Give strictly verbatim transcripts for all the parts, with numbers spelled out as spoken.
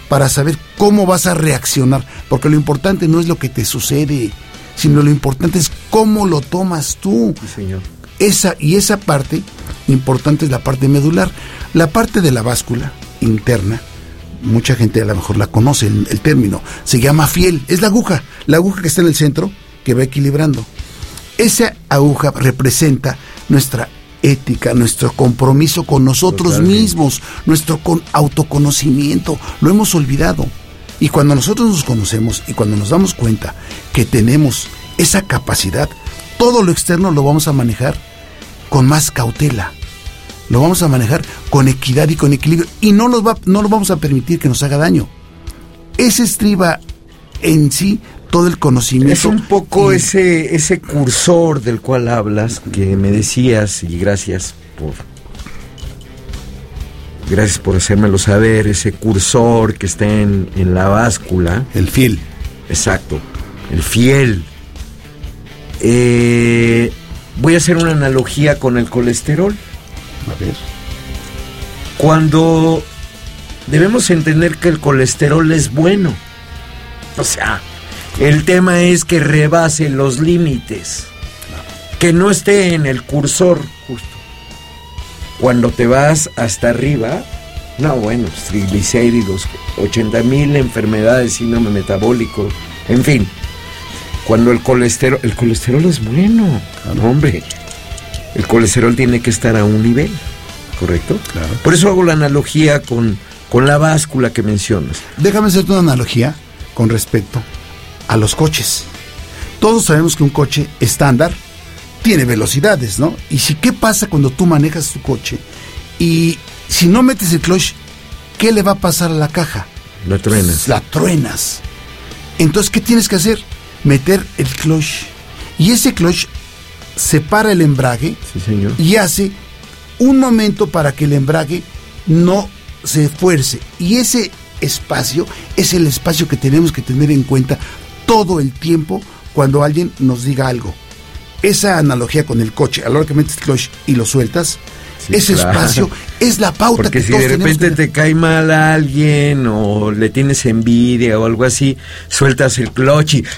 para saber cómo vas a reaccionar, porque lo importante no es lo que te sucede, sino lo importante es cómo lo tomas tú. Sí, señor. Esa, y esa parte importante es la parte medular. La parte de la báscula interna, mucha gente a lo mejor la conoce, el, el término, se llama fiel, es la aguja, la aguja que está en el centro, que va equilibrando. Esa aguja representa nuestra ética, nuestro compromiso con nosotros Totalmente. mismos, nuestro con autoconocimiento. Lo hemos olvidado. Y cuando nosotros nos conocemos y cuando nos damos cuenta que tenemos esa capacidad, todo lo externo lo vamos a manejar con más cautela. Lo vamos a manejar con equidad y con equilibrio. Y no nos va, no nos vamos a permitir que nos haga daño. Ese estriba en sí todo el conocimiento. Es un poco y... ese ese cursor del cual hablas, que me decías, y gracias por gracias por hacérmelo saber, ese cursor que está en, en la báscula. El fiel. Exacto, el fiel. Eh, voy a hacer una analogía con el colesterol. A ver. Cuando debemos entender que el colesterol es bueno. O sea, el tema es que rebase los límites, que no esté en el cursor justo. Cuando te vas hasta arriba, no, bueno, triglicéridos, ochenta mil enfermedades, síndrome metabólico, en fin. Cuando el colesterol, el colesterol es bueno, claro. Hombre, el colesterol tiene que estar a un nivel, ¿correcto? Claro. Por eso hago la analogía con, con la báscula que mencionas. Déjame hacerte una analogía con respecto a los coches. Todos sabemos que un coche estándar tiene velocidades, ¿no? Y si, ¿qué pasa cuando tú manejas tu coche y si no metes el clutch, qué le va a pasar a la caja? La truenas. La truenas. Entonces, ¿qué tienes que hacer? Meter el clutch. Y ese clutch separa el embrague. Sí, señor. Y hace un momento para que el embrague no se esfuerce. Y ese espacio es el espacio que tenemos que tener en cuenta todo el tiempo cuando alguien nos diga algo. Esa analogía con el coche, a la hora que metes clutch y lo sueltas, sí, ese claro. espacio es la pauta. Porque que si todos de repente que... te cae mal a alguien o le tienes envidia o algo así, sueltas el clutch y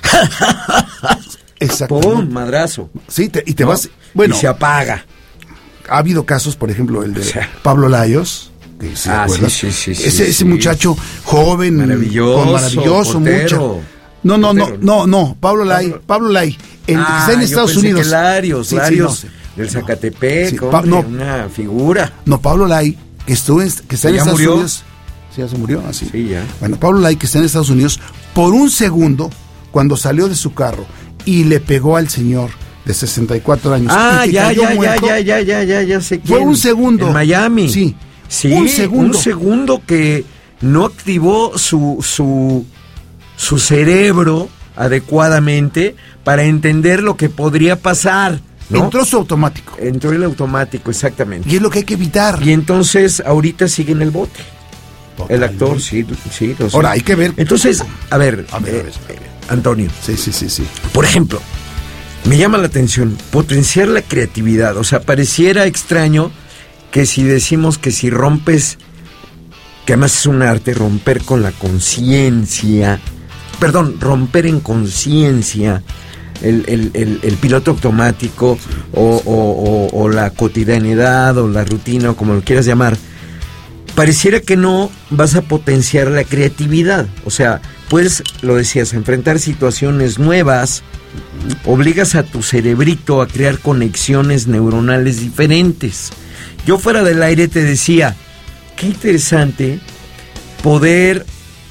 exacto, ¡pum! Madrazo. Sí, te, y te ¿no? vas, bueno, y se apaga. Ha habido casos, por ejemplo, el de o sea, Pablo Laios. ¿Se ah, acuerdan? sí, sí, sí, ese, sí, ese sí. muchacho joven, maravilloso, con maravilloso, mucho. No, no, no, no, no, Pablo Lai, Pablo Lai, el ah, que está en Estados yo pensé Unidos. Que Larios, sí, Larios sí, no, del Zacatepec, sí, pa, hombre, no, una figura. No, Pablo Lai, que estuvo en, que está en Estados murió? Unidos. Sí, ya se murió, así. Sí, ya. Bueno, Pablo Lai, que está en Estados Unidos, por un segundo, cuando salió de su carro y le pegó al señor de sesenta y cuatro años. Ah, y que ya, cayó ya, muerto, ya, ya, ya, ya, ya sé quién. Fue un segundo. En Miami. Sí. Sí, un segundo. Un segundo que no activó su, su, su cerebro adecuadamente para entender lo que podría pasar, ¿no? Entró su automático. Entró el automático, exactamente. Y es lo que hay que evitar. Y entonces ahorita sigue en el bote. Totalmente. El actor, sí, sí. Lo sé. Ahora, hay que ver. Entonces, a ver, a ver, eh, a ver, a ver. Antonio. Sí, sí, sí, sí. Por ejemplo, me llama la atención potenciar la creatividad. O sea, pareciera extraño que si decimos que si rompes, que además es un arte, romper con la conciencia, perdón, romper en conciencia el, el, el, el piloto automático o, o, o, o la cotidianidad o la rutina o como lo quieras llamar, pareciera que no vas a potenciar la creatividad. O sea, puedes, lo decías, enfrentar situaciones nuevas, obligas a tu cerebrito a crear conexiones neuronales diferentes. Yo fuera del aire te decía, qué interesante poder,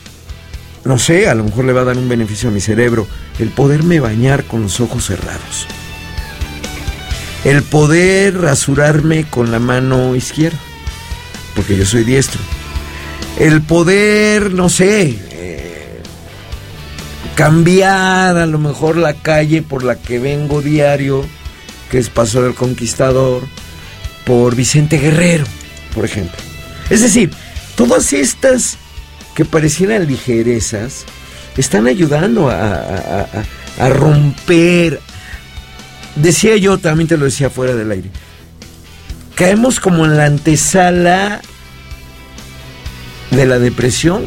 no sé, a lo mejor le va a dar un beneficio a mi cerebro, el poderme bañar con los ojos cerrados. El poder rasurarme con la mano izquierda, porque yo soy diestro. El poder, no sé, eh, cambiar a lo mejor la calle por la que vengo diario, que es Paso del Conquistador, por Vicente Guerrero, por ejemplo. Es decir, todas estas que parecieran ligerezas están ayudando a, a, a, a romper. Decía yo, también te lo decía fuera del aire, caemos como en la antesala de la depresión